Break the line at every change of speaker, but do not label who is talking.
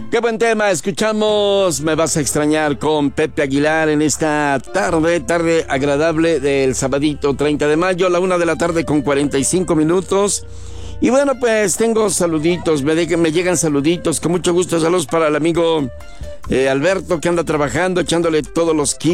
Qué buen tema, escuchamos Me vas a extrañar con Pepe Aguilar en esta tarde agradable del sabadito 30 de mayo, a la 1:00 p.m. con 45 minutos. Y bueno, pues tengo saluditos, me llegan saluditos, con mucho gusto, saludos para el amigo Alberto, que anda trabajando, echándole todos los kilos